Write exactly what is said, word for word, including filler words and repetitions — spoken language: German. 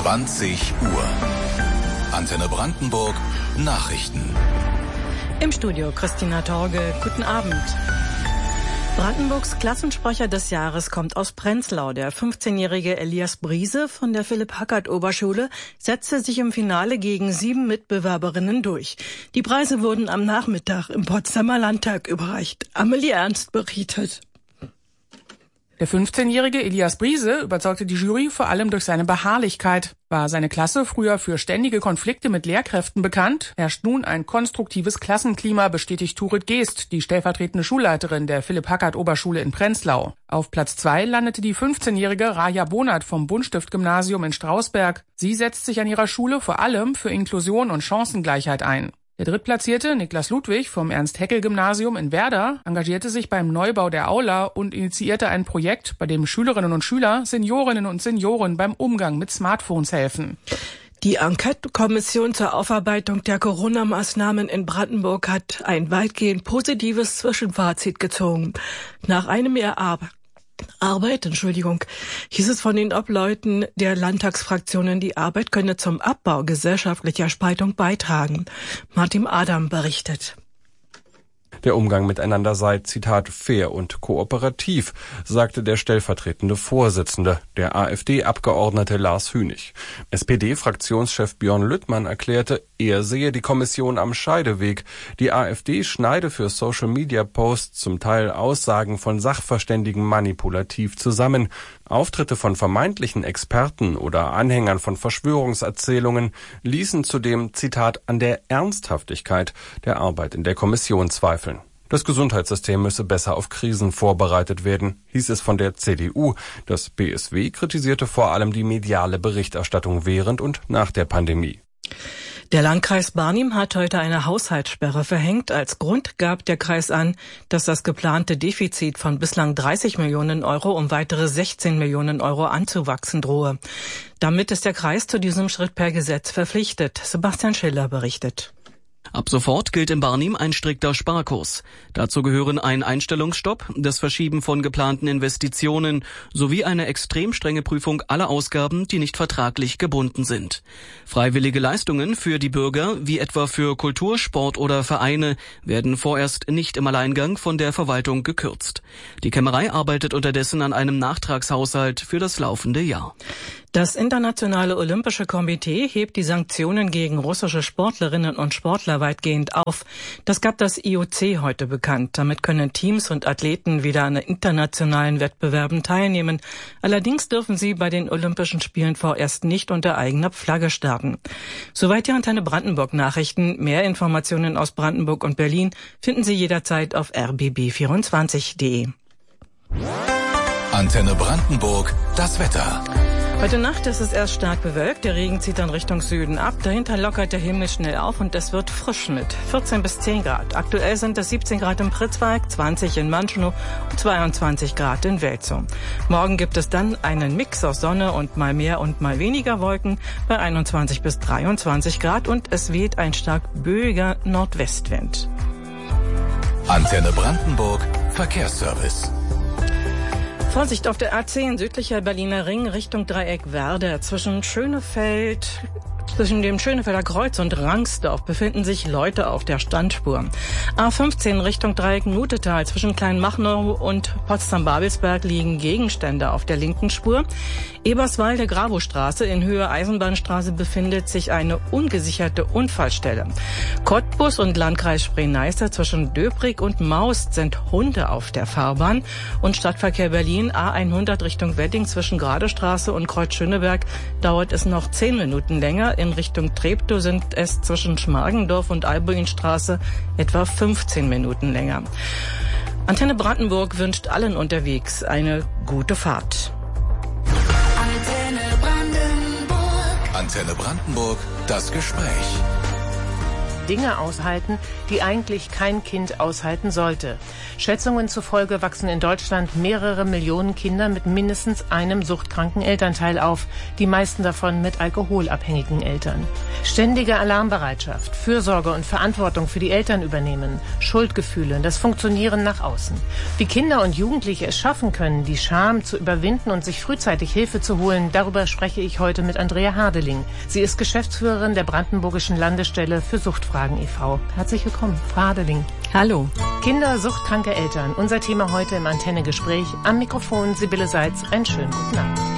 zwanzig Uhr. Antenne Brandenburg Nachrichten. Im Studio Christina Torge, guten Abend. Brandenburgs Klassensprecher des Jahres kommt aus Prenzlau. Der fünfzehnjährige Elias Briese von der Philipp-Hackert-Oberschule setzte sich im Finale gegen sieben Mitbewerberinnen durch. Die Preise wurden am Nachmittag im Potsdamer Landtag überreicht. Amelie Ernst berichtet. Der fünfzehnjährige Elias Briese überzeugte die Jury vor allem durch seine Beharrlichkeit. War seine Klasse früher für ständige Konflikte mit Lehrkräften bekannt, herrscht nun ein konstruktives Klassenklima, bestätigt Turit Geest, die stellvertretende Schulleiterin der Philipp-Hackert-Oberschule in Prenzlau. Auf Platz zwei landete die fünfzehnjährige Raja Bonat vom Buntstift-Gymnasium in Strausberg. Sie setzt sich an ihrer Schule vor allem für Inklusion und Chancengleichheit ein. Der Drittplatzierte, Niklas Ludwig vom Ernst-Haeckel-Gymnasium in Werder, engagierte sich beim Neubau der Aula und initiierte ein Projekt, bei dem Schülerinnen und Schüler, Seniorinnen und Senioren beim Umgang mit Smartphones helfen. Die Enquete-Kommission zur Aufarbeitung der Corona-Maßnahmen in Brandenburg hat ein weitgehend positives Zwischenfazit gezogen. Nach einem Jahr Arbeit Arbeit, Entschuldigung, hieß es von den Obleuten der Landtagsfraktionen, die Arbeit könne zum Abbau gesellschaftlicher Spaltung beitragen. Martin Adam berichtet. Der Umgang miteinander sei, Zitat, fair und kooperativ, sagte der stellvertretende Vorsitzende, der AfD-Abgeordnete Lars Hünig. S P D-Fraktionschef Björn Lüttmann erklärte, er sehe die Kommission am Scheideweg. Die AfD schneide für Social-Media-Posts zum Teil Aussagen von Sachverständigen manipulativ zusammen. Auftritte von vermeintlichen Experten oder Anhängern von Verschwörungserzählungen ließen zudem, Zitat, an der Ernsthaftigkeit der Arbeit in der Kommission zweifeln. Das Gesundheitssystem müsse besser auf Krisen vorbereitet werden, hieß es von der C D U. Das B S W kritisierte vor allem die mediale Berichterstattung während und nach der Pandemie. Der Landkreis Barnim hat heute eine Haushaltssperre verhängt. Als Grund gab der Kreis an, dass das geplante Defizit von bislang dreißig Millionen Euro um weitere sechzehn Millionen Euro anzuwachsen drohe. Damit ist der Kreis zu diesem Schritt per Gesetz verpflichtet. Sebastian Schiller berichtet. Ab sofort gilt in Barnim ein strikter Sparkurs. Dazu gehören ein Einstellungsstopp, das Verschieben von geplanten Investitionen sowie eine extrem strenge Prüfung aller Ausgaben, die nicht vertraglich gebunden sind. Freiwillige Leistungen für die Bürger, wie etwa für Kultur, Sport oder Vereine, werden vorerst nicht im Alleingang von der Verwaltung gekürzt. Die Kämmerei arbeitet unterdessen an einem Nachtragshaushalt für das laufende Jahr. Das Internationale Olympische Komitee hebt die Sanktionen gegen russische Sportlerinnen und Sportler weitgehend auf. Das gab das I O C heute bekannt. Damit können Teams und Athleten wieder an internationalen Wettbewerben teilnehmen. Allerdings dürfen sie bei den Olympischen Spielen vorerst nicht unter eigener Flagge starten. Soweit die Antenne Brandenburg Nachrichten. Mehr Informationen aus Brandenburg und Berlin finden Sie jederzeit auf r b b vierundzwanzig punkt d e. Antenne Brandenburg, das Wetter. Heute Nacht ist es erst stark bewölkt, der Regen zieht dann Richtung Süden ab, dahinter lockert der Himmel schnell auf und es wird frisch mit vierzehn bis zehn Grad. Aktuell sind es siebzehn Grad im Pritzwalk, zwanzig in Manschenow und zweiundzwanzig Grad in Welzow. Morgen gibt es dann einen Mix aus Sonne und mal mehr und mal weniger Wolken bei einundzwanzig bis dreiundzwanzig Grad und es weht ein stark böiger Nordwestwind. Antenne Brandenburg, Verkehrsservice. Vorsicht auf der A zehn, südlicher Berliner Ring, Richtung Dreieck Werder. Zwischen Schönefeld, zwischen dem Schönefelder Kreuz und Rangsdorf befinden sich Leute auf der Standspur. A fünfzehn Richtung Dreieck Nutetal, zwischen Kleinmachnow und Potsdam-Babelsberg liegen Gegenstände auf der linken Spur. Eberswalde-Gravostraße in Höhe Eisenbahnstraße befindet sich eine ungesicherte Unfallstelle. Cottbus und Landkreis Spree-Neiße zwischen Döbrig und Maust sind Hunde auf der Fahrbahn. Und Stadtverkehr Berlin A hundert Richtung Wedding zwischen Gradestraße und Kreuz Schöneberg dauert es noch zehn Minuten länger. In Richtung Treptow sind es zwischen Schmargendorf und Albuinstraße etwa fünfzehn Minuten länger. Antenne Brandenburg wünscht allen unterwegs eine gute Fahrt. Antenne Brandenburg, das Gespräch. Dinge aushalten, die eigentlich kein Kind aushalten sollte. Schätzungen zufolge wachsen in Deutschland mehrere Millionen Kinder mit mindestens einem suchtkranken Elternteil auf, die meisten davon mit alkoholabhängigen Eltern. Ständige Alarmbereitschaft, Fürsorge und Verantwortung für die Eltern übernehmen, Schuldgefühle, das Funktionieren nach außen. Wie Kinder und Jugendliche es schaffen können, die Scham zu überwinden und sich frühzeitig Hilfe zu holen, darüber spreche ich heute mit Andrea Hardeling. Sie ist Geschäftsführerin der Brandenburgischen Landesstelle für Suchtfragen e V Herzlich willkommen, Frau Hardeling. Hallo. Kinder, suchtkranke Eltern. Unser Thema heute im Antenne-Gespräch. Am Mikrofon Sibylle Seitz. Einen schönen guten Abend.